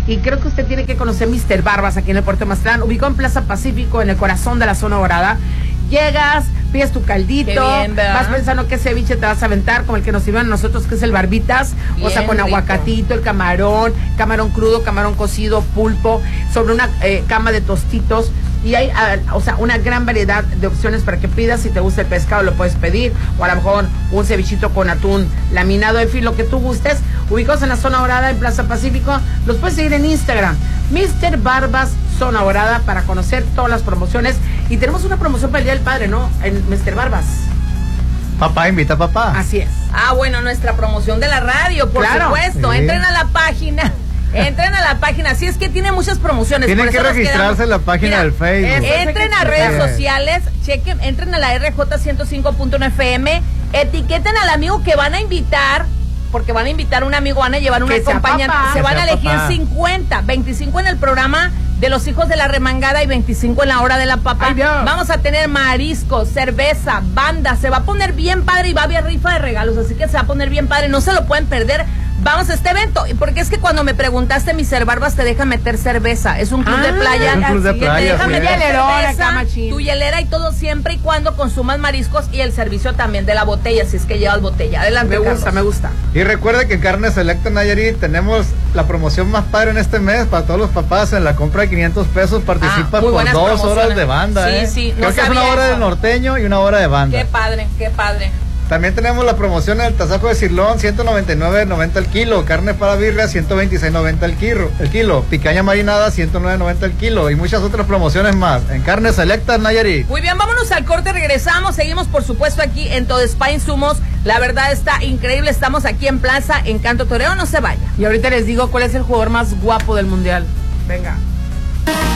y creo que usted tiene que conocer Mr. Barbas aquí en el puerto de Mazatlán, ubicado en Plaza Pacífico, en el corazón de la zona dorada. Llegas, pides tu caldito, bien, vas pensando qué ceviche te vas a aventar, como el que nos sirven a nosotros, que es el barbitas, bien, o sea, con rico. aguacatito, el camarón crudo, camarón cocido, pulpo, sobre una cama de tostitos. Y hay, o sea, una gran variedad de opciones para que pidas. Si te gusta el pescado, lo puedes pedir. O a lo mejor un cevichito con atún laminado, en fin, lo que tú gustes. Ubicados en la zona dorada, en Plaza Pacífico. Los puedes seguir en Instagram, Mr. Barbas Zona Dorada, para conocer todas las promociones. Y tenemos una promoción para el Día del Padre, ¿no? En Mr. Barbas. Papá invita a papá. Así es. Bueno, nuestra promoción de la radio, por supuesto. Sí. Entren a la página. Así es que tiene muchas promociones. Tienen que registrarse en la página del Facebook. Entren a redes sociales, chequen, entren a la RJ105.1 FM, etiqueten al amigo que van a invitar, porque van a invitar a un amigo, van a llevar un acompañante, se van a elegir 50, 25 en el programa de los hijos de la remangada y 25 en la hora de la papa. Vamos a tener mariscos, cerveza, banda, se va a poner bien padre y va a haber rifa de regalos, así que se va a poner bien padre, no se lo pueden perder. Vamos a este evento, porque es que cuando me preguntaste, Mr. Barbas te deja meter cerveza, es un club de playa, es un club de playa, te deja sí. meter cerveza, tu tu hielera y todo, siempre y cuando consumas mariscos y el servicio también de la botella, si es que llevas botella. Adelante, me gusta. Y recuerde que en Carne Selecta Nayarit tenemos la promoción más padre en este mes para todos los papás. En la compra de 500 pesos participas por 2 horas de banda. Sí, creo que es una hora de norteño y una hora de banda. Qué padre, qué padre. También tenemos la promoción en el tasajo de Cirlón, 199.90 el kilo. Carne para birria, 126.90 el kilo. Picaña marinada, 109.90 el kilo. Y muchas otras promociones más en Carne Selecta Nayarit. Muy bien, vámonos al corte, regresamos. Seguimos, por supuesto, aquí en Todo Spa Insumos. La verdad está increíble. Estamos aquí en Plaza Encanto Toreo. No se vaya. Y ahorita les digo cuál es el jugador más guapo del mundial. Venga.